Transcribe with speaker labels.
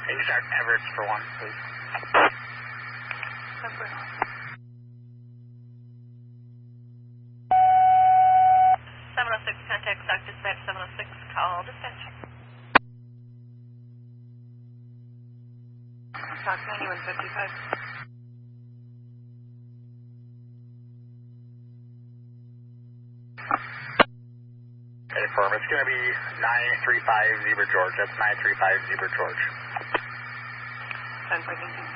Speaker 1: Exact Everett for 1, please.
Speaker 2: 706, contact Stock Dispatch 706, call dispatch. Stock 9155.
Speaker 1: Affirm. It's going to be 935 Zebra George. That's 935 Zebra George.
Speaker 2: 10.2.